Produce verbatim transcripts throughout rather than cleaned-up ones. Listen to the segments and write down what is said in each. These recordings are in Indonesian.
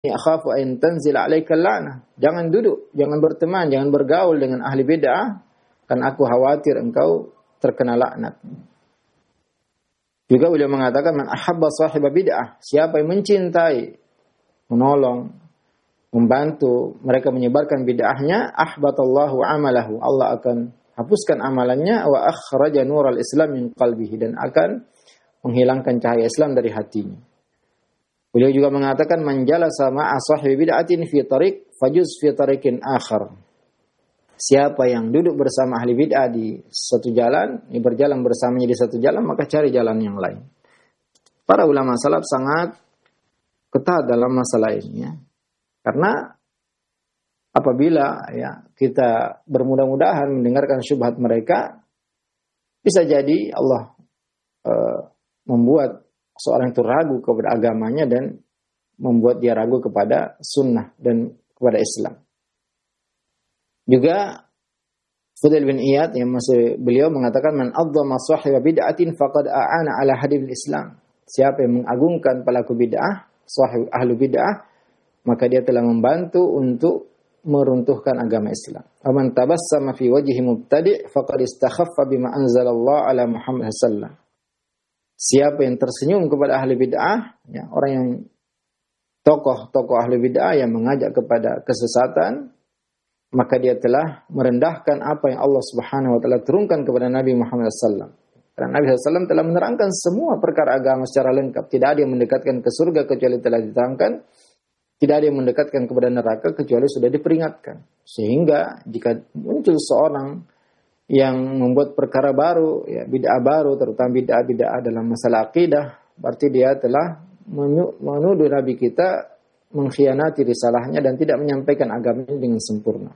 akhafu an tanzila 'alaikal la'nah. Jangan duduk, jangan berteman, jangan bergaul dengan ahli bid'ah, kan aku khawatir engkau terkena laknat. Juga beliau mengatakan man ahabba sahiba bid'ah, siapa yang mencintai, menolong, membantu mereka menyebarkan bid'ahnya, ahbatallahu amalahu, Allah akan hapuskan amalannya, wa akhraja nural Islam min qalbihi, dan akan menghilangkan cahaya Islam dari hatinya. Beliau juga mengatakan man jalasa ma'a sahibi bid'atin fi tariq fajuz fi tariqin akhar. Siapa yang duduk bersama ahli bid'ah di satu jalan, ini berjalan bersamanya di satu jalan, maka cari jalan yang lain. Para ulama salaf sangat ketat dalam masalah ini, ya. Karena apabila ya kita bermudah-mudahan mendengarkan syubhat mereka, bisa jadi Allah uh, membuat seorang itu ragu kepada agamanya dan membuat dia ragu kepada sunnah dan kepada Islam. Juga Fudail bin Iyad yang masih beliau mengatakan man adzama sahiba bid'atin faqad a'ana ala hadimil Islam. Siapa yang mengagungkan pelaku bid'ah, sahib ahlu bid'ah, maka dia telah membantu untuk meruntuhkan agama Islam. Aman tabassama fi wajhi mubtadi' faqad istakhaffa bima anzalallah ala Muhammad sallallahu alaihi wasallam. Siapa yang tersenyum kepada ahli bid'ah, ya, orang yang tokoh-tokoh ahli bid'ah yang mengajak kepada kesesatan, maka dia telah merendahkan apa yang Allah Subhanahu wa taala turunkan kepada Nabi Muhammad sallallahu alaihi wasallam. Karena Nabi sallallahu alaihi wasallam telah menerangkan semua perkara agama secara lengkap. Tidak ada yang mendekatkan ke surga kecuali telah diterangkan. Tidak ada yang mendekatkan kepada neraka kecuali sudah diperingatkan. Sehingga jika muncul seorang yang membuat perkara baru, ya, bid'ah baru, terutama bid'ah-bid'ah dalam masalah akidah, berarti dia telah menuduh Nabi kita mengkhianati risalahnya dan tidak menyampaikan agamanya dengan sempurna.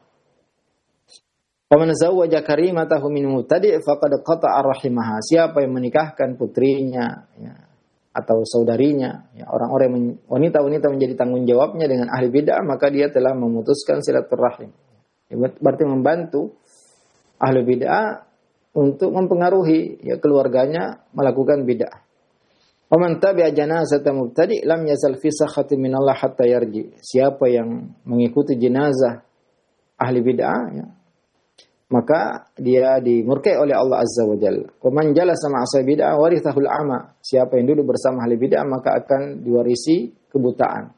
Faman zawwaja karimatahu min mubtadi' faqad qata'a rahimaha. Siapa yang menikahkan putrinya, ya, atau saudarinya, ya, orang-orang wanita-wanita menjadi tanggung jawabnya dengan ahli bid'ah, maka dia telah memutuskan silaturahim. Ya, berarti membantu ahli bid'ah untuk mempengaruhi, ya, keluarganya melakukan bid'ah. Wa man tabi'a janazata mubtadi' lam yazal fi sakhatin min Allah hatta yarji. Siapa yang mengikuti jenazah ahli bid'ah, ya, maka dia dimurkai oleh Allah Azza wa Jalla. Wa man jalasa ma'a ashabi bid'ah warithahul ama. Siapa yang duduk bersama ahli bid'ah maka akan diwarisi kebutaan.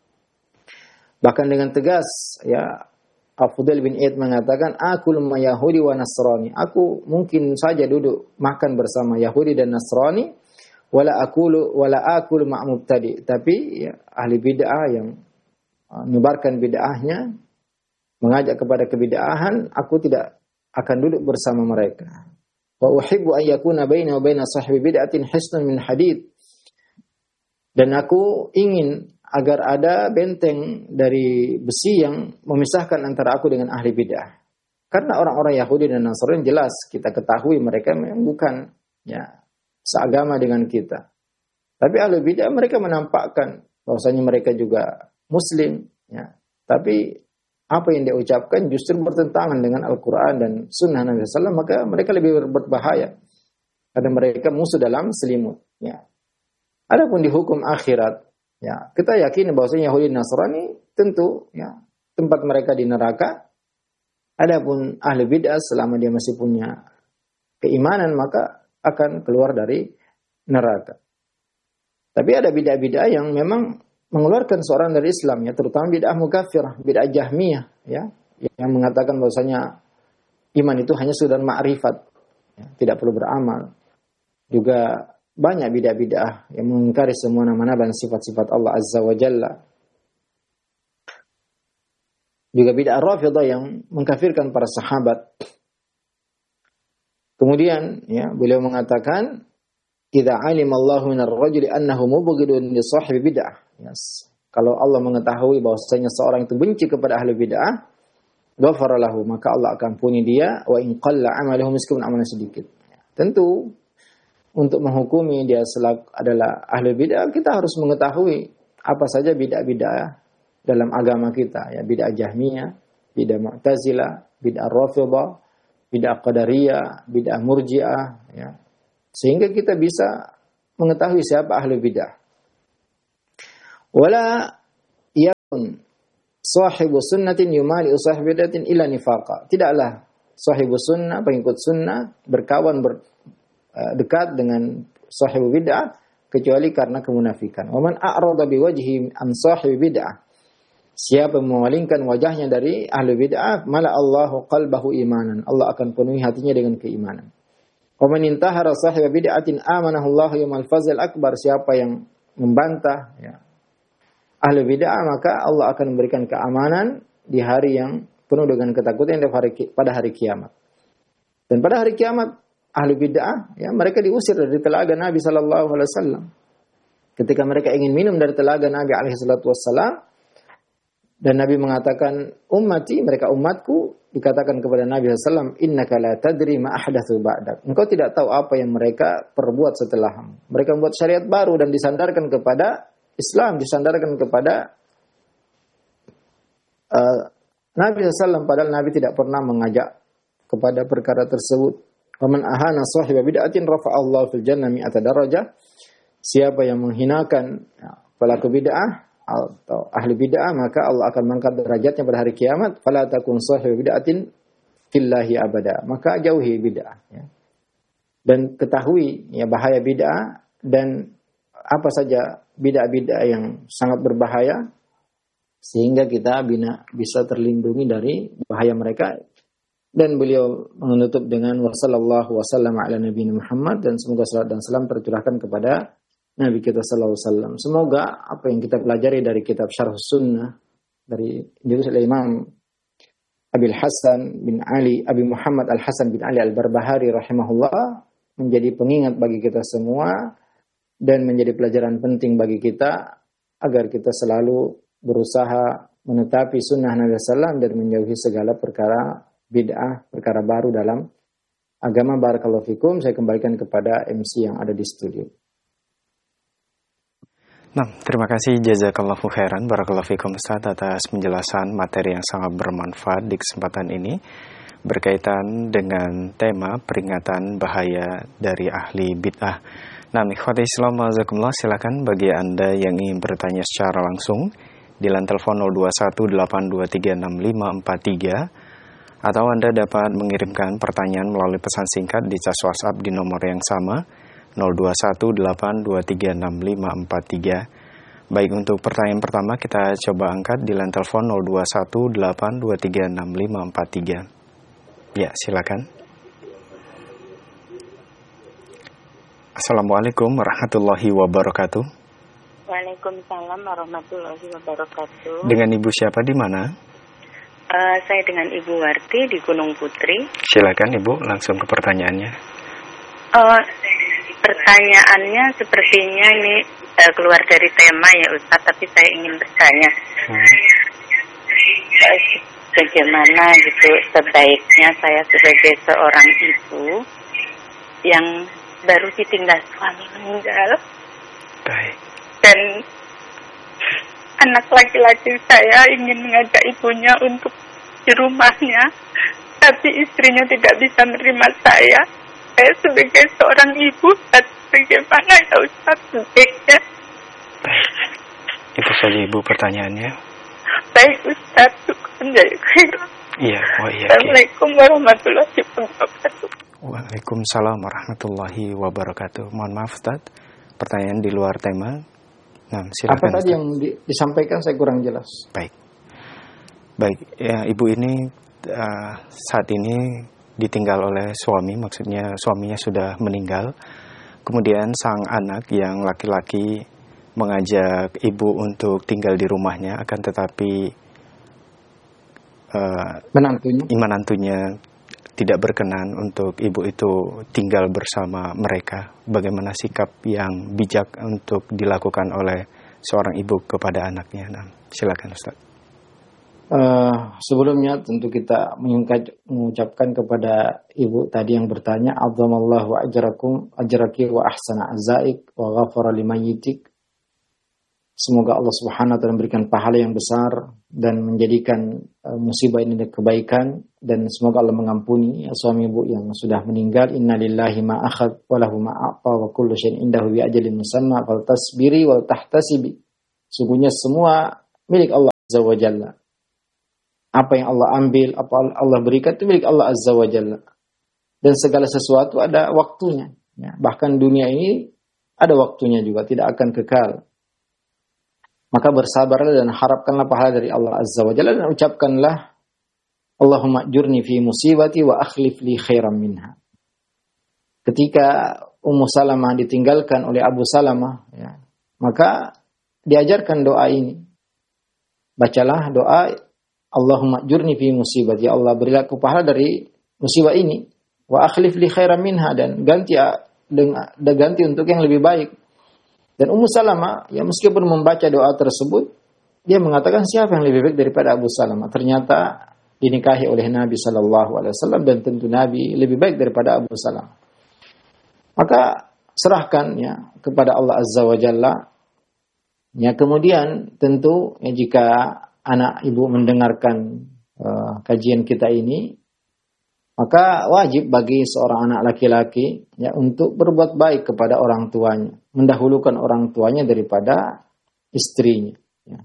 Bahkan dengan tegas, ya, Fudail bin Iyad mengatakan, akul ma Yahudi wa Nasrani. Aku mungkin saja duduk makan bersama Yahudi dan Nasrani, wala akulu wala akul ma mubtadi. Tapi, ya, ahli bid'ah yang menyebarkan bid'ahnya, mengajak kepada kebid'ahan, aku tidak akan duduk bersama mereka. Wa uhibbu an yakuna baina wa baina sahibi bid'atin hisnun min hadid. Dan aku ingin agar ada benteng dari besi yang memisahkan antara aku dengan ahli bid'ah. Karena orang-orang Yahudi dan Nasrani jelas kita ketahui mereka memang bukan, ya, seagama dengan kita. Tapi ahli bid'ah mereka menampakkan bahwasanya mereka juga muslim, ya. Tapi apa yang dia ucapkan justru bertentangan dengan Al-Quran dan Sunnah Nabi sallallahu alaihi wasallam, maka mereka lebih berbahaya karena mereka musuh dalam selimut. Ya. Adapun di hukum akhirat, ya, kita yakin bahwasanya Yahudi dan Nasrani tentu, ya, tempat mereka di neraka. Adapun ahli bid'ah selama dia masih punya keimanan maka akan keluar dari neraka. Tapi ada bid'ah-bid'ah yang memang mengeluarkan seorang dari Islam, ya, terutama bid'ah mukaffirah, bid'ah Jahmiyah, ya, yang mengatakan bahwasanya iman itu hanya sekedar ma'rifat, ya, tidak perlu beramal. Juga banyak bid'ah-bid'ah yang mengingkari semua nama-nama dan sifat-sifat Allah Azza wa Jalla. Juga bid'ah Rafidah yang mengkafirkan para sahabat. Kemudian, ya, beliau mengatakan, "Idza 'alima Allahu minar rajuli annahu mubghidun li sahibi bid'ah." Yes. Kalau Allah mengetahui bahwasanya seorang itu benci kepada ahli bid'ah, ghafara lahu, maka Allah akan ampuni dia, wa in qalla 'amaluhu meskipun amalnya sedikit. Tentu untuk menghukumi dia selaku adalah ahli bid'ah, kita harus mengetahui apa saja bid'ah-bid'ah dalam agama kita, ya, bid'ah Jahmiyah, bid'ah Mu'tazilah, bid'ah Rafidah, bid'ah Qadariyah, bid'ah Murji'ah, ya. Sehingga kita bisa mengetahui siapa ahli bid'ah. Wala sahibu sunnatin yumali sahibi bid'atin illa nifaqa. Tidaklah sahibu sunnah, pengikut sunnah, berkawan ber, uh, dekat dengan sahibu bid'ah kecuali karena kemunafikan. Wa man a'rada biwajhi an sahibi bid'ah. Siapa memalingkan wajahnya dari ahli bid'ah, mala Allahu qalbahu imanan. Allah akan penuhi hatinya dengan keimanan. Wa man intahara sahiba bid'atin amanahu Allahu yaumal fazl akbar. Siapa yang membantah ya, ahli bid'ah, maka Allah akan memberikan keamanan di hari yang penuh dengan ketakutan pada hari kiamat. Dan pada hari kiamat ahli bid'ah ya, mereka diusir dari telaga Nabi sallallahu alaihi wasallam. Ketika mereka ingin minum dari telaga Nabi alaihi salatu wasallam, dan Nabi mengatakan ummati, mereka umatku, dikatakan kepada Nabi sallallahu alaihi wasallam, innaka la tadri ma ahdatsu ba'dak. Engkau tidak tahu apa yang mereka perbuat setelahmu. Mereka membuat syariat baru dan disandarkan kepada Islam, disandarkan kepada uh, Nabi sallallahu alaihi wasallam, padahal Nabi tidak pernah mengajak kepada perkara tersebut. Wa man ahana sahiba bid'atin rafa'allahu fil jannah mi'ata darajah. Siapa yang menghinakan ya, pelaku bid'ah atau ahli bid'ah, maka Allah akan mengangkat derajatnya pada hari kiamat. Fala takun sahiba bid'atin fillahi abada. Maka jauhi bid'ah ya. Dan ketahui ya bahaya bid'ah dan apa saja bid'ah-bid'ah yang sangat berbahaya, sehingga kita bina, bisa terlindungi dari bahaya mereka. Dan beliau menutup dengan wassallallahu wasallam ala nabiyina Muhammad, dan semoga salat dan salam tercurahkan kepada Nabi kita sallallahu alaihi wasallam. Semoga apa yang kita pelajari dari kitab Syarh Sunnah dari ditulis oleh Imam Abil Hasan bin Ali Abi Muhammad Al Hasan bin Ali Al Barbahari rahimahullah menjadi pengingat bagi kita semua dan menjadi pelajaran penting bagi kita agar kita selalu berusaha menetapi sunnah Nabi sallallahu alaihi wasallam dan menjauhi segala perkara bid'ah, perkara baru dalam agama. Barakallahu fikum. Saya kembalikan kepada M C yang ada di studio. Nah, terima kasih jazakallahu khairan barakallahu fikum Ustaz atas penjelasan materi yang sangat bermanfaat di kesempatan ini berkaitan dengan tema peringatan bahaya dari ahli bid'ah. Nah, ikhwati Islam wajazakumullah, silakan bagi Anda yang ingin bertanya secara langsung di line telepon nol dua satu delapan dua tiga enam lima empat tiga atau Anda dapat mengirimkan pertanyaan melalui pesan singkat di cas WhatsApp di nomor yang sama nol dua satu delapan dua tiga enam lima empat tiga. Baik, untuk pertanyaan pertama kita coba angkat di line telepon nol dua satu delapan dua tiga enam lima empat tiga. Ya, silakan. Assalamualaikum warahmatullahi wabarakatuh. Waalaikumsalam warahmatullahi wabarakatuh. Dengan Ibu siapa di mana? Uh, saya dengan Ibu Warti di Gunung Putri. Silakan Ibu, langsung ke pertanyaannya. Uh, pertanyaannya sepertinya ini uh, keluar dari tema ya Ustaz, tapi saya ingin bertanya. Hmm. Uh, bagaimana gitu sebaiknya saya sebagai seorang ibu yang baru ditinggal suami meninggal. Baik. Dan anak laki-laki saya ingin mengajak ibunya untuk di rumahnya, tapi istrinya tidak bisa menerima saya. Saya sebagai seorang ibu, bagaimana ya Ustaz sebaiknya? Baik. Itu saja Ibu pertanyaannya. Baik Ustaz, iya, oh iya. Assalamualaikum warahmatullahi wabarakatuh. Waalaikumsalam warahmatullahi wabarakatuh. Mohon maaf Ustaz, pertanyaan di luar tema. Nah, silakan. Apa tadi Ustaz yang di, disampaikan saya kurang jelas. Baik. Baik, ya, Ibu ini uh, saat ini ditinggal oleh suami, maksudnya suaminya sudah meninggal. Kemudian sang anak yang laki-laki mengajak ibu untuk tinggal di rumahnya, akan tetapi uh, menantunya. menantunya tidak berkenan untuk ibu itu tinggal bersama mereka. Bagaimana sikap yang bijak untuk dilakukan oleh seorang ibu kepada anaknya? Nah, silakan Ustaz. Uh, sebelumnya tentu kita mengucapkan kepada ibu tadi yang bertanya, azzamallahu ajrakum ajraki wa ahsana azaik wa ghafara limayyitik. Semoga Allah Subhanahu wa taala memberikan pahala yang besar dan menjadikan uh, musibah ini kebaikan, dan semoga Allah mengampuni ya, suami ibu yang sudah meninggal. Innalillahi ma akhadh wa lahu ma a'ta wa kullu syai'in indahu bi ajalin musamma fal tasbiri wal tahtasibi. Sungguhnya semua milik Allah. Azza wa Jalla. Apa yang Allah ambil, apa Allah berikan itu milik Allah Azza wa Jalla. Dan segala sesuatu ada waktunya. Ya, bahkan dunia ini ada waktunya juga, tidak akan kekal. Maka bersabarlah dan harapkanlah pahala dari Allah Azza wa Jalla dan ucapkanlah Allahumma ajurni fi musibati wa akhlif li khairan minha. Ketika Ummu Salamah ditinggalkan oleh Abu Salamah, ya, maka diajarkan doa ini. Bacalah doa Allahumma ajurni fi musibati, ya Allah berilah aku pahala dari musibah ini, wa akhlif li khairan minha, dan ganti dengan ganti untuk yang lebih baik. Dan Ummu Salamah, ya meskipun membaca doa tersebut, dia mengatakan siapa yang lebih baik daripada Abu Salamah. Ternyata dinikahi oleh Nabi Shallallahu Alaihi Wasallam dan tentu Nabi lebih baik daripada Abu Salamah. Maka serahkan ya kepada Allah Azza wa Jalla. Ya kemudian tentu ya, jika anak ibu mendengarkan uh, kajian kita ini, maka wajib bagi seorang anak laki-laki ya untuk berbuat baik kepada orang tuanya, mendahulukan orang tuanya daripada istrinya. Ya.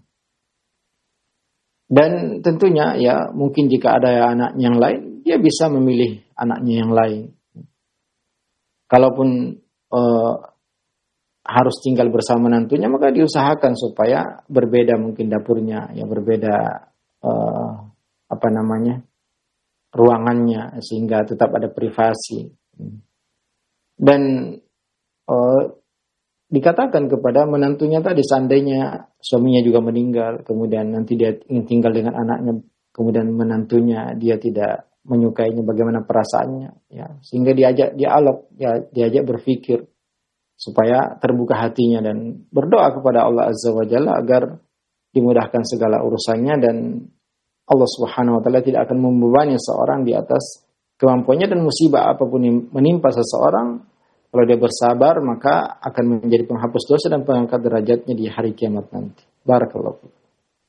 Dan tentunya ya mungkin jika ada anak yang lain, dia bisa memilih anaknya yang lain. Kalaupun uh, harus tinggal bersama menantunya, maka diusahakan supaya berbeda mungkin dapurnya, ya berbeda uh, apa namanya ruangannya sehingga tetap ada privasi. Dan uh, dikatakan kepada menantunya tadi, seandainya suaminya juga meninggal, kemudian nanti dia ingin tinggal dengan anaknya, kemudian menantunya dia tidak menyukainya, bagaimana perasaannya, ya sehingga diajak dialog, ya diajak berpikir supaya terbuka hatinya dan berdoa kepada Allah Azza wa Jalla agar dimudahkan segala urusannya, dan Allah Subhanahu wa taala tidak akan membebani seorang di atas kemampuannya, dan musibah apapun yang menimpa seseorang, kalau dia bersabar maka akan menjadi penghapus dosa dan pengangkat derajatnya di hari kiamat nanti. Barakallahu.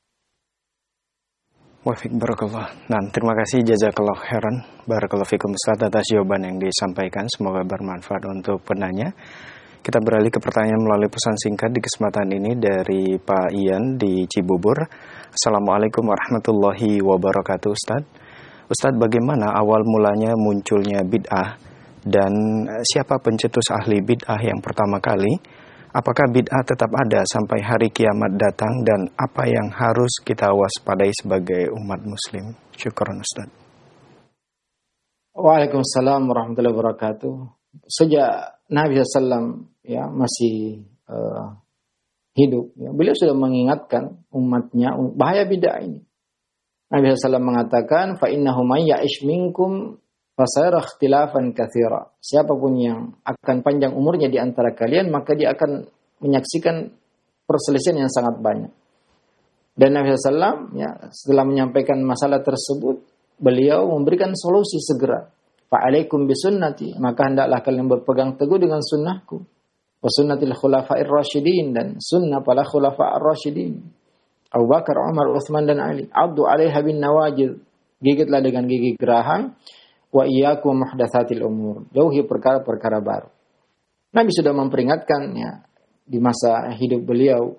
Wafik barakallah. Nah, terima kasih jazakallah khairan. Barakallahu fikum Ustaz atas jawaban yang disampaikan. Semoga bermanfaat untuk penanya. Kita beralih ke pertanyaan melalui pesan singkat di kesempatan ini dari Pak Ian di Cibubur. Assalamualaikum warahmatullahi wabarakatuh Ustaz. Ustaz, bagaimana awal mulanya munculnya bid'ah dan siapa pencetus ahli bid'ah yang pertama kali? Apakah bid'ah tetap ada sampai hari kiamat datang, dan apa yang harus kita waspadai sebagai umat muslim? Syukran Ustaz. Waalaikumsalam warahmatullahi wabarakatuh. Sejak Nabi shallallahu alaihi wasallam ya masih uh, hidup, ya, beliau sudah mengingatkan umatnya bahaya bid'ah ini. Nabi shallallahu alaihi wasallam mengatakan, fa innahu may ya'ish minkum fasayara ikhtilafan katsira. Siapapun yang akan panjang umurnya di antara kalian, maka dia akan menyaksikan perselisihan yang sangat banyak. Dan Nabi shallallahu alaihi wasallam ya setelah menyampaikan masalah tersebut, beliau memberikan solusi segera. Fa'alaikum bisunnati, maka hendaklah kalian berpegang teguh dengan sunnahku. Wa sunnatil khulafa'ir rasyidin, dan sunnah para khulafa'ir rasyidin. Abu Bakar, Umar, Utsman dan Ali. Addu 'alaiha bin nawajid, gigitlah dengan gigi geraham. Wa iyyakum muhdatsatil umur, jauhi perkara-perkara baru. Nabi sudah memperingatkan ya di masa hidup beliau,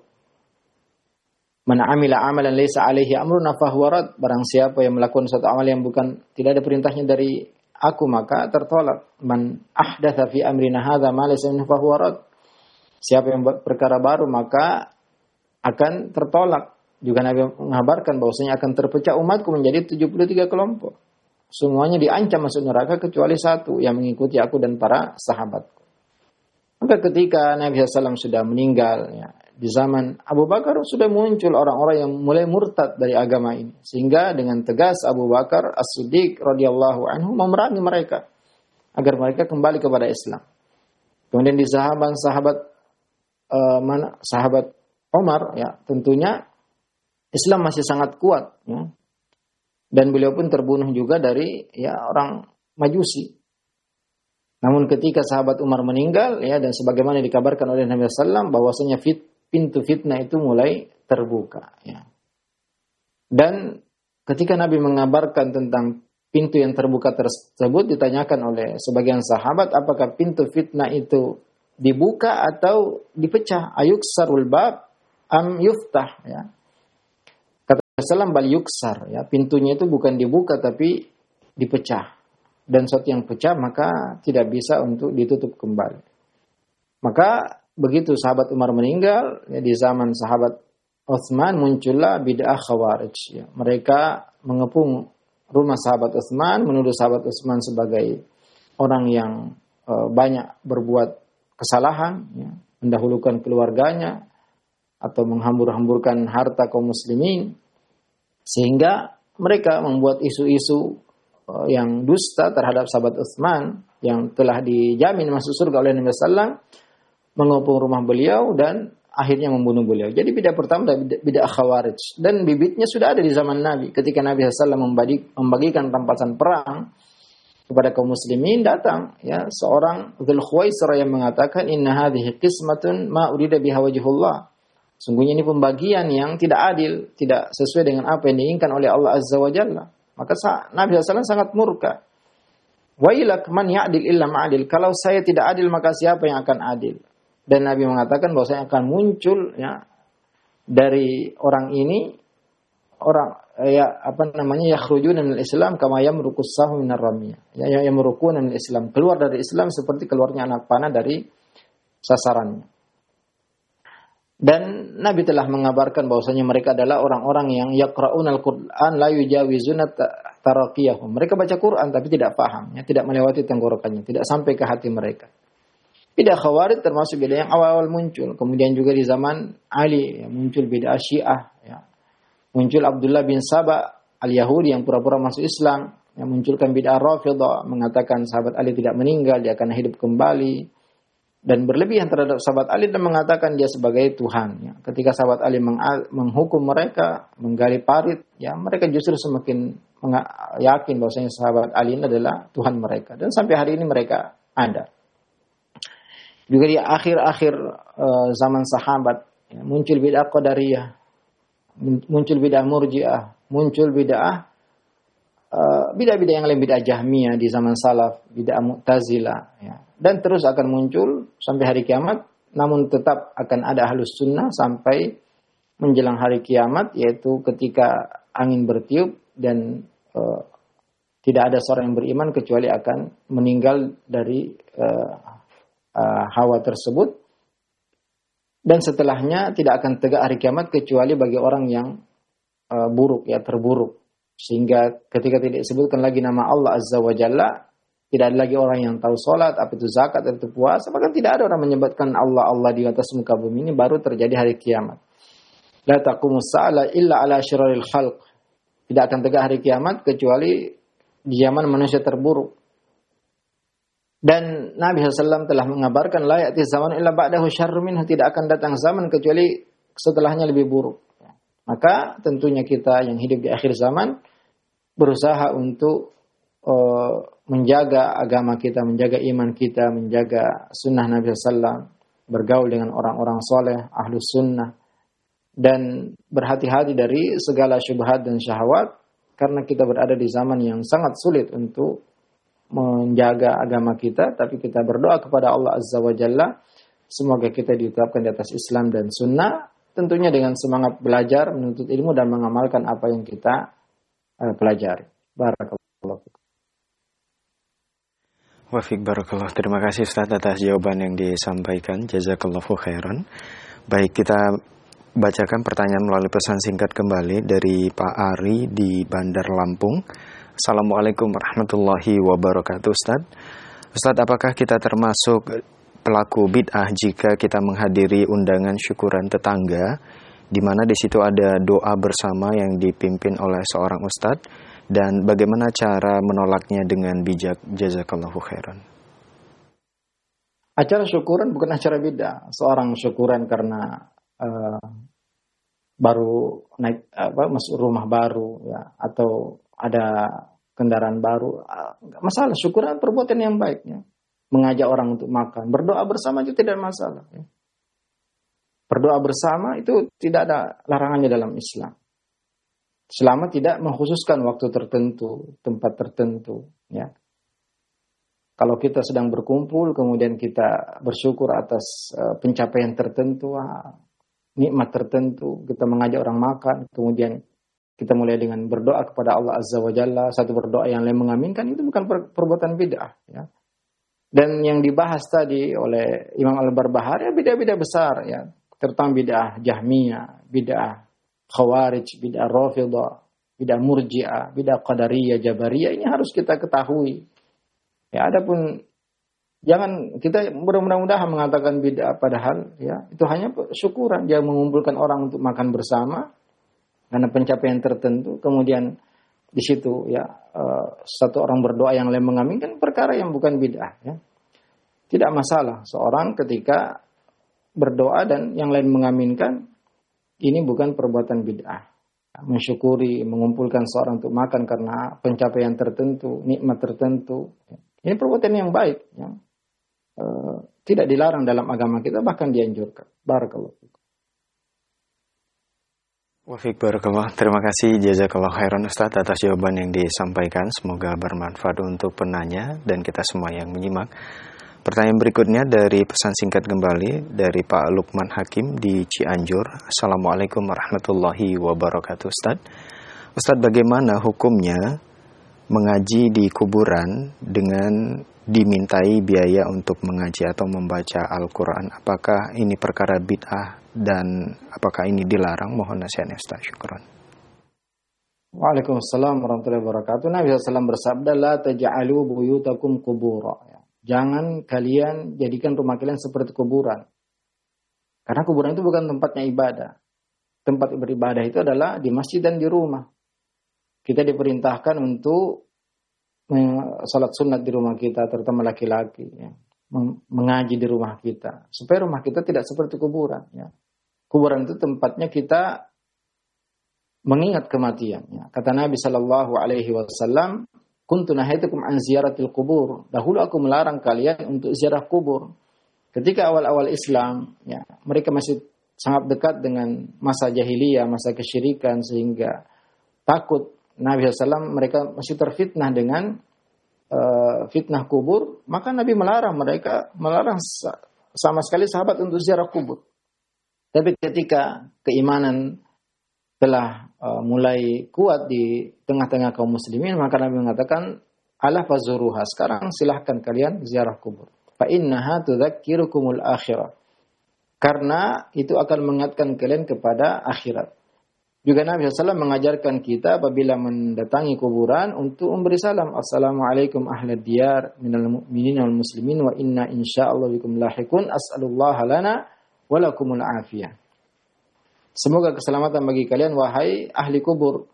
man amila amalan laysa alaihi amruna fahuwa rad, barang siapa yang melakukan suatu amal yang bukan tidak ada perintahnya dari aku maka tertolak. Man ahdatsa fi amrina hadza ma laysa minhu fahuwa rad, siapa yang buat perkara baru maka akan tertolak. Juga Nabi mengabarkan bahwasanya akan terpecah umatku menjadi tujuh puluh tiga kelompok. Semuanya diancam masuk neraka kecuali satu yang mengikuti aku dan para sahabatku. Maka ketika Nabi shallallahu alaihi wasallam sudah meninggal, ya, di zaman Abu Bakar sudah muncul orang-orang yang mulai murtad dari agama ini. Sehingga dengan tegas Abu Bakar As-Siddiq radhiyallahu anhu memerangi mereka agar mereka kembali kepada Islam. Kemudian di sahabat-sahabat uh, mana sahabat Umar, ya tentunya Islam masih sangat kuat, ya. Dan beliau pun terbunuh juga dari ya orang Majusi. Namun ketika sahabat Umar meninggal, ya, dan sebagaimana dikabarkan oleh Nabi shallallahu alaihi wasallam bahwasanya fit, pintu fitnah itu mulai terbuka. Ya. Dan ketika Nabi mengabarkan tentang pintu yang terbuka tersebut, ditanyakan oleh sebagian sahabat, apakah pintu fitnah itu dibuka atau dipecah? Ayuksarul bab am yuftah. Ya. alaihi wasallam bal yuksar, ya, pintunya itu bukan dibuka tapi dipecah. Dan sesuatu yang pecah maka tidak bisa untuk ditutup kembali. Maka begitu sahabat Umar meninggal, ya, di zaman sahabat Utsman muncullah bid'ah Khawarij. Ya. Mereka mengepung rumah sahabat Utsman, menuduh sahabat Utsman sebagai orang yang e, banyak berbuat kesalahan, ya, mendahulukan keluarganya atau menghambur-hamburkan harta kaum muslimin, sehingga mereka membuat isu-isu e, yang dusta terhadap sahabat Utsman yang telah dijamin masuk surga oleh Nabi sallallahu alaihi wasallam, mengepung rumah beliau dan akhirnya membunuh beliau. Jadi bid'ah pertama adalah bid'ah Khawarij. Dan bibitnya sudah ada di zaman Nabi. Ketika Nabi sallallahu alaihi wasallam membagi, membagikan rampasan perang kepada kaum muslimin, datang ya seorang Dzul Khuwaisirah yang mengatakan, inna hadhihi qismatun ma urida biha wajhullah. Sungguhnya ini pembagian yang tidak adil, tidak sesuai dengan apa yang diinginkan oleh Allah Azza wa Jalla. Maka Nabi sallallahu alaihi wasallam sangat murka. Wa ilak man ya'dil illa ma'adil. Kalau saya tidak adil, maka siapa yang akan adil? Dan Nabi mengatakan bahwasanya akan muncul, ya, dari orang ini orang, ya, apa namanya, yakhrujuna minal Islam kama yamruqus sahmu minar ramiyah. Ya, ya yamruquna minal Islam, keluar dari Islam seperti keluarnya anak panah dari sasarannya. Dan Nabi telah mengabarkan bahwasanya mereka adalah orang-orang yang yaqra'unal Qur'an la yujawizuna taraqiyahum. Mereka baca Quran tapi tidak paham, ya, tidak melewati tenggorokannya, tidak sampai ke hati mereka. Bid'ah Khawarij termasuk bid'ah yang awal-awal muncul. Kemudian juga di zaman Ali, ya, muncul bid'ah Syiah. Ya. Muncul Abdullah bin Saba al-Yahudi yang pura-pura masuk Islam. Yang munculkan bid'ah Rafidah, mengatakan sahabat Ali tidak meninggal, dia akan hidup kembali. Dan berlebihan terhadap sahabat Ali dan mengatakan dia sebagai Tuhan. Ya. Ketika sahabat Ali meng- menghukum mereka, menggali parit, ya, mereka justru semakin yakin bahwasanya sahabat Ali ini adalah Tuhan mereka. Dan sampai hari ini mereka ada. Juga di akhir-akhir uh, zaman sahabat, ya, muncul bid'ah Qadariyah, muncul bid'ah Murji'ah, muncul bid'ah uh, bid'ah-bid'ah yang lain, bid'ah Jahmiyah di zaman salaf, bid'ah Mu'tazilah, ya. Dan terus akan muncul sampai hari kiamat, namun tetap akan ada Ahlus Sunnah sampai menjelang hari kiamat, yaitu ketika angin bertiup dan uh, tidak ada seorang yang beriman kecuali akan meninggal dari uh, Uh, hawa tersebut, dan setelahnya tidak akan tegak hari kiamat kecuali bagi orang yang uh, buruk, ya, terburuk, sehingga ketika tidak disebutkan lagi nama Allah Azza wa Jalla, tidak ada lagi orang yang tahu sholat, apa itu zakat, apa itu puasa, bahkan tidak ada orang menyebutkan Allah Allah di atas muka bumi ini, baru terjadi hari kiamat. La taqumus sa'ala illa ala syirril khalq. Tidak akan tegak hari kiamat kecuali di zaman manusia terburuk. Dan Nabi shallallahu alaihi wasallam telah mengabarkan la ya'ti zaman illa ba'dahu syarrun minhu, tidak akan datang zaman kecuali setelahnya lebih buruk. Maka tentunya kita yang hidup di akhir zaman berusaha untuk uh, menjaga agama kita, menjaga iman kita, menjaga sunnah Nabi shallallahu alaihi wasallam, bergaul dengan orang-orang soleh, ahlus sunnah, dan berhati-hati dari segala syubhat dan syahwat, karena kita berada di zaman yang sangat sulit untuk menjaga agama kita. Tapi kita berdoa kepada Allah Azza wa Jalla, semoga kita ditetapkan di atas Islam dan sunnah, tentunya dengan semangat belajar, menuntut ilmu, dan mengamalkan apa yang kita uh, pelajari. Barakallahu fikum. Wafik barakallah. Terima kasih Ustaz atas jawaban yang disampaikan. Jazakallahu khairan. Baik, kita bacakan pertanyaan melalui pesan singkat kembali dari Pak Ari di Bandar Lampung. Assalamualaikum warahmatullahi wabarakatuh. Ustaz, Ustaz, apakah kita termasuk pelaku bid'ah jika kita menghadiri undangan syukuran tetangga, di mana di situ ada doa bersama yang dipimpin oleh seorang ustadz, dan bagaimana cara menolaknya dengan bijak? Jazakallahu khairan. Acara syukuran bukan acara bid'ah. Seorang syukuran karena uh, baru naik apa masuk rumah baru, ya, atau ada kendaraan baru, masalah. Syukuran perbuatan yang baik, ya. Mengajak orang untuk makan, berdoa bersama itu tidak masalah, ya. Berdoa bersama itu tidak ada larangannya dalam Islam, selama tidak mengkhususkan waktu tertentu, tempat tertentu, ya. Kalau kita sedang berkumpul kemudian kita bersyukur atas uh, pencapaian tertentu, nikmat tertentu, kita mengajak orang makan, kemudian kita mulai dengan berdoa kepada Allah Azza wa Jalla, satu berdoa yang lain mengaminkan, itu bukan per- perbuatan bid'ah. Ya. Dan yang dibahas tadi oleh Imam Al-Barbahari, ya bid'ah-bid'ah besar, ya, terutama bid'ah Jahmiyah, bid'ah Khawarij, bid'ah Rafidah, bid'ah Murji'ah, bid'ah Qadariyah, Jabariyah, ini harus kita ketahui. Ya, adapun jangan kita mudah-mudahan mengatakan bid'ah, padahal ya itu hanya syukuran, dia mengumpulkan orang untuk makan bersama karena pencapaian tertentu, kemudian di situ ya uh, satu orang berdoa yang lain mengaminkan, perkara yang bukan bid'ah, ya. Tidak masalah seorang ketika berdoa dan yang lain mengaminkan, ini bukan perbuatan bid'ah. Mensyukuri, mengumpulkan seorang untuk makan karena pencapaian tertentu, nikmat tertentu, ini perbuatan yang baik, ya. Uh, tidak dilarang dalam agama kita, bahkan dianjurkan. Barakallahu fikum. Wafik barakallah, terima kasih jazakallah khairan Ustaz atas jawaban yang disampaikan. Semoga bermanfaat untuk penanya dan kita semua yang menyimak. Pertanyaan berikutnya dari pesan singkat kembali dari Pak Lukman Hakim di Cianjur. Assalamualaikum warahmatullahi wabarakatuh Ustaz. Ustaz, bagaimana hukumnya mengaji di kuburan dengan dimintai biaya untuk mengaji atau membaca Al-Quran? Apakah ini perkara bid'ah dan apakah ini dilarang? Mohon nasihatnya Ustaz. Syukran. Waalaikumsalam warahmatullahi wabarakatuh. Nabi shallallahu alaihi wasallam bersabda, la taj'alu buyutakum qubura. Jangan kalian jadikan rumah kalian seperti kuburan. Karena kuburan itu bukan tempatnya ibadah. Tempat beribadah itu adalah di masjid dan di rumah. Kita diperintahkan untuk salat sunat di rumah kita, terutama laki-laki, ya. Mengaji di rumah kita, supaya rumah kita tidak seperti kuburan, ya. Kuburan itu tempatnya kita mengingat kematian, ya. Kata Nabi Shallallahu Alaihi Wasallam, kuntu nahaitukum an ziyaratil kubur. Dahulu aku melarang kalian untuk ziarah kubur. Ketika awal-awal Islam, ya, mereka masih sangat dekat dengan masa jahiliyah, masa kesyirikan, sehingga takut. Nabi shallallahu alaihi wasallam mereka masih terfitnah dengan uh, fitnah kubur, maka Nabi melarang mereka, melarang sama sekali sahabat untuk ziarah kubur. Tapi ketika keimanan telah uh, mulai kuat di tengah-tengah kaum muslimin, maka Nabi mengatakan, ala fazuruha, sekarang silahkan kalian ziarah kubur. Fa innaha tudzakkirukumul akhirah. Karena itu akan mengingatkan kalian kepada akhirat. Juga Nabi shallallahu alaihi wasallam mengajarkan kita apabila mendatangi kuburan untuk memberi salam. Assalamualaikum ahlad diyar minal mu'minin wal muslimin wa inna insyaallah bikum lahikun as'alullaha lana wa lakumul afiyah. Semoga keselamatan bagi kalian wahai ahli kubur.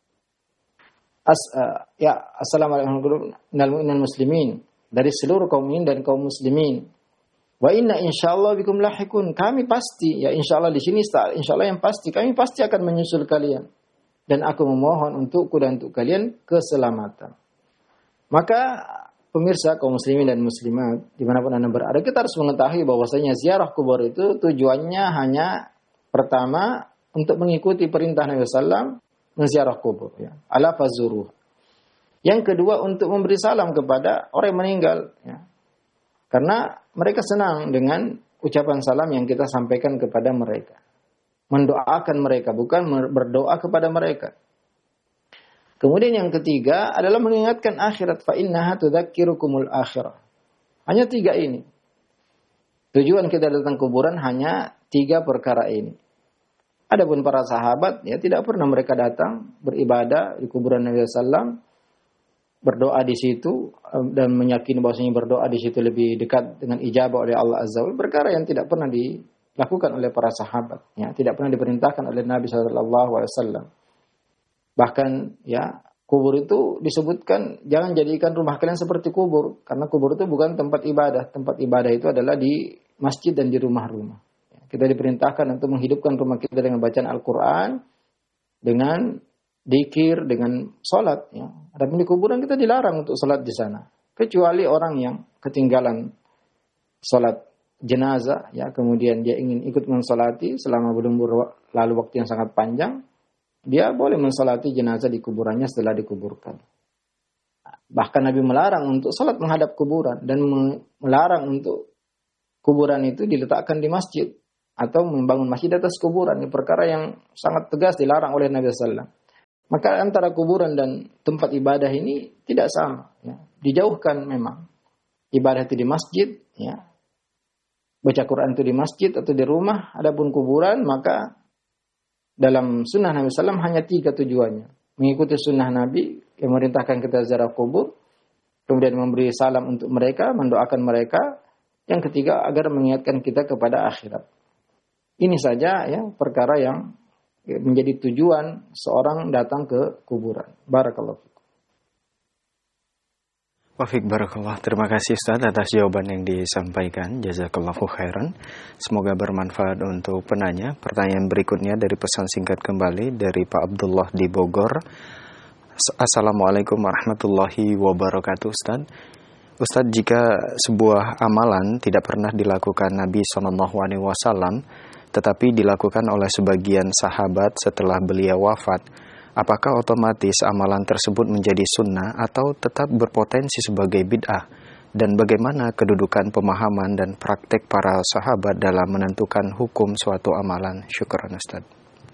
As, uh, ya assalamualaikum minal mu'minin wal muslimin, dari seluruh kaum mukminin dan kaum muslimin. Wa inna insyaallah bikum lahikun, kami pasti, ya insyaallah di sini insyaallah yang pasti, kami pasti akan menyusul kalian dan aku memohon untukku dan untuk kalian keselamatan. Maka pemirsa kaum muslimin dan muslimat dimanapun Anda berada, kita harus mengetahui bahwasanya ziarah kubur itu tujuannya hanya pertama untuk mengikuti perintah Nabi shallallahu alaihi wasallam menziarah kubur, ya. Ala fazuruh. Yang kedua untuk memberi salam kepada orang yang meninggal, ya. Karena mereka senang dengan ucapan salam yang kita sampaikan kepada mereka. Mendoakan mereka, bukan berdoa kepada mereka. Kemudian yang ketiga adalah mengingatkan akhirat. Fa innaha tudzakkirukumul akhirah. Hanya tiga ini. Tujuan kita datang kuburan hanya tiga perkara ini. Adapun para sahabat, ya tidak pernah mereka datang beribadah di kuburan Nabi shallallahu alaihi wasallam, berdoa di situ dan meyakini bahwasanya berdoa di situ lebih dekat dengan ijabah oleh Allah Azza wa Jalla, perkara yang tidak pernah dilakukan oleh para sahabat, ya, tidak pernah diperintahkan oleh Nabi sallallahu alaihi wasallam. Bahkan ya kubur itu disebutkan jangan jadikan rumah kalian seperti kubur, karena kubur itu bukan tempat ibadah. Tempat ibadah itu adalah di masjid dan di rumah-rumah. Ya, kita diperintahkan untuk menghidupkan rumah kita dengan bacaan Al-Quran, dengan dzikir, dengan salat, ya. Adapun di kuburan kita dilarang untuk salat di sana, kecuali orang yang ketinggalan salat jenazah, ya, kemudian dia ingin ikut mensolati selama belum lalu waktu yang sangat panjang, dia boleh mensolati jenazah di kuburannya setelah dikuburkan. Bahkan Nabi melarang untuk salat menghadap kuburan dan melarang untuk kuburan itu diletakkan di masjid atau membangun masjid atas kuburan. Ini perkara yang sangat tegas dilarang oleh Nabi sallallahu alaihi wasallam. Maka antara kuburan dan tempat ibadah ini tidak sama. Ya. Dijauhkan memang. Ibadah itu di masjid, ya. Baca Quran itu di masjid atau di rumah. Adapun kuburan, maka dalam sunnah Nabi sallallahu alaihi wasallam hanya tiga tujuannya. Mengikuti sunnah Nabi yang memerintahkan kita ziarah kubur, kemudian memberi salam untuk mereka, mendoakan mereka. Yang ketiga, agar mengingatkan kita kepada akhirat. Ini saja ya perkara yang menjadi tujuan seorang datang ke kuburan. Barakallahu fikum. Wafik barakallah. Terima kasih Ustaz atas jawaban yang disampaikan. Jazakallahu khairan. Semoga bermanfaat untuk penanya. Pertanyaan berikutnya dari pesan singkat kembali dari Pak Abdullah di Bogor. Assalamualaikum warahmatullahi wabarakatuh Ustaz. Ustaz, jika sebuah amalan tidak pernah dilakukan Nabi shallallahu alaihi wasallam, tetapi dilakukan oleh sebagian sahabat setelah beliau wafat, apakah otomatis amalan tersebut menjadi sunnah atau tetap berpotensi sebagai bid'ah? Dan bagaimana kedudukan pemahaman dan praktek para sahabat dalam menentukan hukum suatu amalan? Syukran Ustaz.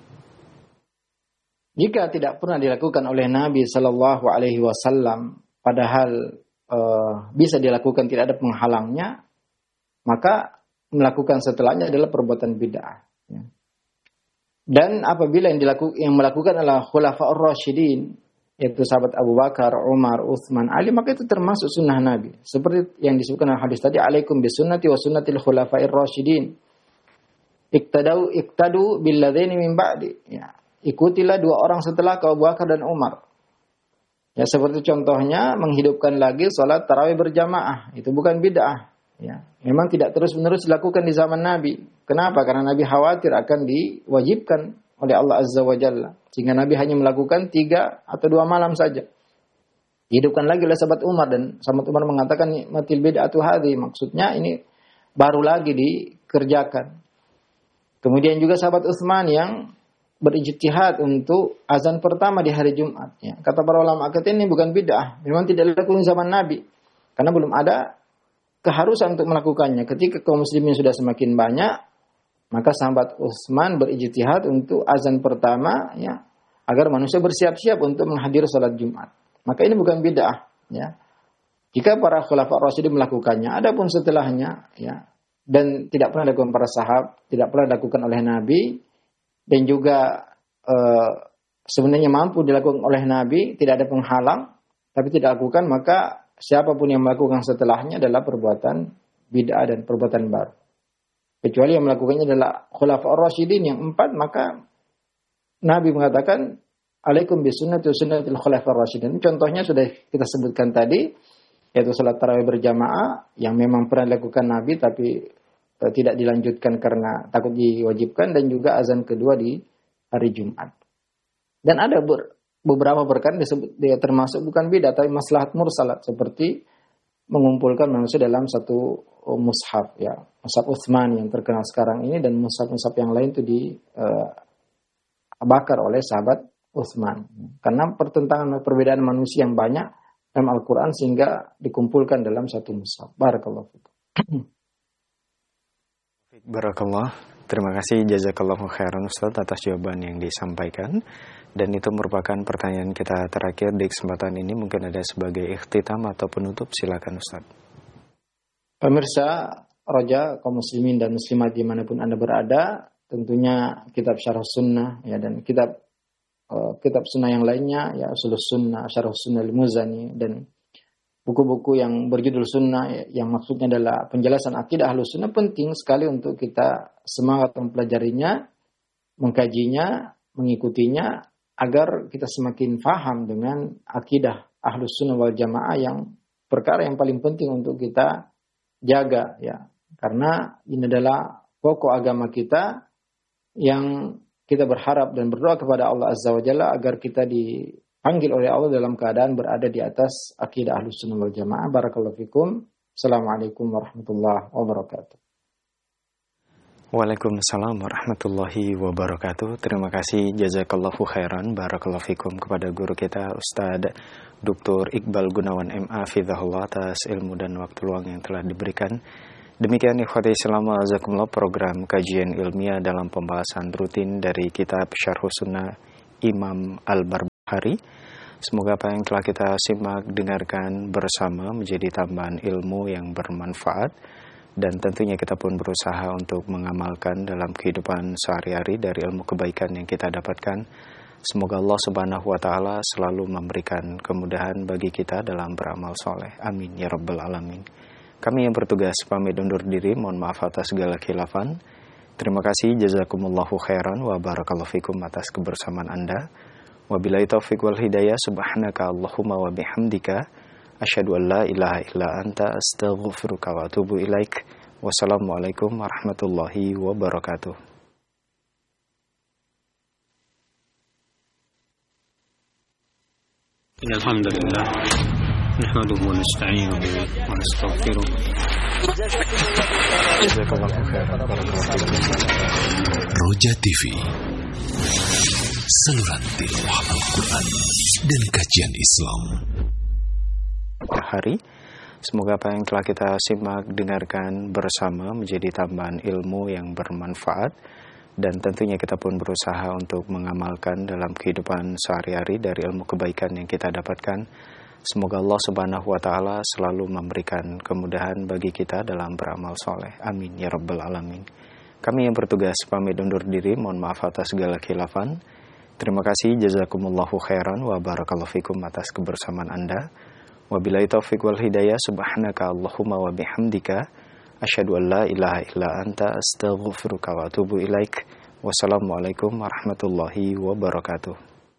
Jika tidak pernah dilakukan oleh Nabi Shallallahu Alaihi Wasallam, padahal uh, bisa dilakukan, tidak ada penghalangnya, maka melakukan setelahnya adalah perbuatan bid'ah. Ya. Dan apabila yang, dilaku, yang melakukan adalah khulafa'ur rasyidin, yaitu sahabat Abu Bakar, Umar, Utsman, Ali, maka itu termasuk sunnah Nabi. Seperti yang disebutkan dalam hadis tadi, alaikum bisunnati wa sunnatil khulafa'ir rasyidin. Iktadu iktadu billadaini min ba'di. Ya. Ikutilah dua orang setelah Abu Bakar dan Umar. Ya, seperti contohnya menghidupkan lagi salat tarawih berjamaah, itu bukan bid'ah. Ya, memang tidak terus-menerus dilakukan di zaman Nabi. Kenapa? Karena Nabi khawatir akan diwajibkan oleh Allah Azza wa Jalla. Sehingga Nabi hanya melakukan tiga atau dua malam saja. Hidupkan lagi oleh sahabat Umar, dan sahabat Umar mengatakan nikmatil bid'atu hadhi. Maksudnya ini baru lagi dikerjakan. Kemudian juga sahabat Utsman yang berijtihad untuk azan pertama di hari Jumat. Ya, kata para ulama, kata ini bukan bid'ah. Memang tidak dilakukan zaman Nabi. Karena belum ada keharusan untuk melakukannya. Ketika kaum muslimin sudah semakin banyak, maka sahabat Utsman berijtihad untuk azan pertama, ya, agar manusia bersiap-siap untuk menghadiri salat Jumat. Maka ini bukan bid'ah, ya. Jika para khulafa' rasyidin melakukannya, adapun setelahnya, ya, dan tidak pernah dilakukan para sahabat, tidak pernah dilakukan oleh Nabi, dan juga eh, sebenarnya mampu dilakukan oleh Nabi, tidak ada penghalang, tapi tidak lakukan, maka siapapun yang melakukan setelahnya adalah perbuatan bid'ah dan perbuatan baru. Kecuali yang melakukannya adalah khulafa'ur rasyidin yang empat, maka Nabi mengatakan alaikum bisunnati wa sunnatil khulafa'ir rasyidin. Contohnya sudah kita sebutkan tadi, yaitu salat tarawih berjamaah yang memang pernah dilakukan Nabi tapi uh, tidak dilanjutkan karena takut diwajibkan, dan juga azan kedua di hari Jumat. Dan ada ber, beberapa perkara disebut dia termasuk bukan bid'ah tapi maslahat mursalat, seperti mengumpulkan manusia dalam satu mushaf, ya, mushaf Utsman yang terkenal sekarang ini, dan mushaf-mushaf yang lain itu dibakar uh, oleh sahabat Utsman. Karena pertentangan perbedaan manusia yang banyak dalam Al-Quran sehingga dikumpulkan dalam satu mushaf. Barakallahu fikum. Barakallah. Terima kasih jazakallahu khairan Ustaz atas jawaban yang disampaikan. Dan itu merupakan pertanyaan kita terakhir di kesempatan ini. Mungkin ada sebagai ikhtitam atau penutup, silakan Ustaz. Pemirsa Roja, kaum muslimin dan muslimat dimanapun Anda berada, tentunya kitab Syarh Sunnah, ya, dan kitab uh, kitab sunnah yang lainnya, ya, Ushulus Sunnah, Syarh Sunnah Al-Muzani, dan buku-buku yang berjudul Sunnah, ya, yang maksudnya adalah penjelasan akidah Ahlus Sunnah, penting sekali untuk kita semangat mempelajarinya, mengkajinya, mengikutinya, agar kita semakin paham dengan akidah Ahlus Sunnah wal Jamaah, yang perkara yang paling penting untuk kita jaga, ya, karena ini adalah pokok agama kita yang kita berharap dan berdoa kepada Allah Azza wa Jalla agar kita dipanggil oleh Allah dalam keadaan berada di atas akidah Ahlus Sunnah wal Jamaah. Barakallahu fikum. Assalamualaikum warahmatullahi wabarakatuh. Waalaikumsalam warahmatullahi wabarakatuh. Terima kasih jazakallahu khairan barakallahu fikum kepada guru kita Ustaz Doktor Iqbal Gunawan M A Hafizahullah atas ilmu dan waktu luang yang telah diberikan. Demikian ikhwati Islam wa jazakumullah, program kajian ilmiah dalam pembahasan rutin dari kitab Syarh Sunnah Imam Al-Barbahari hari. Semoga apa yang telah kita simak, dengarkan bersama menjadi tambahan ilmu yang bermanfaat, dan tentunya kita pun berusaha untuk mengamalkan dalam kehidupan sehari-hari dari ilmu kebaikan yang kita dapatkan. Semoga Allah Subhanahu wa Ta'ala selalu memberikan kemudahan bagi kita dalam beramal soleh. Amin ya Rabbal Alamin. Kami yang bertugas pamit undur diri, mohon maaf atas segala khilafan. Terima kasih, jazakumullahu khairan wa barakallahu fikum atas kebersamaan Anda. Wabillahi taufiq wal hidayah, subhanaka Allahumma wa bihamdika asyhadu an la ilaha illa anta astaghfiruka wa atubu ilaik. Wassalamualaikum warahmatullahi wabarakatuh. Alhamdulillah, nahmaduhu wa nasta'inuhu wa nastaghfiruh. Jazakallahu khairan. Roja T V, saluran tilawah Al-Quran dan kajian Islam. Hari, semoga apa yang telah kita simak, dengarkan bersama menjadi tambahan ilmu yang bermanfaat, dan tentunya kita pun berusaha untuk mengamalkan dalam kehidupan sehari-hari dari ilmu kebaikan yang kita dapatkan. Semoga Allah Subhanahu wa Ta'ala selalu memberikan kemudahan bagi kita dalam beramal soleh. Amin ya Rabbal Alamin. Kami yang bertugas pamit undur diri, mohon maaf atas segala khilafan. Terima kasih, jazakumullahu khairan wa barakallahu fikum atas kebersamaan Anda. Wabillahi taufiq wal hidayah, subhanaka Allahumma wa bihamdika asyhadu an la ilaha illa anta astaghfiruka wa atubu ilaik. Wassalamualaikum warahmatullahi wabarakatuh.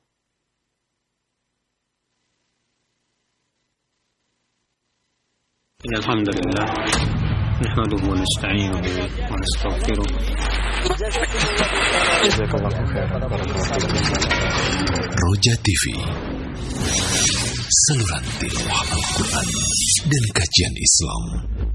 Alhamdulillah, nahmaduhu wa nasta'inuhu wa nastaghfiruh. Roja T V, saluran tilawah Al-Quran dan kajian Islam.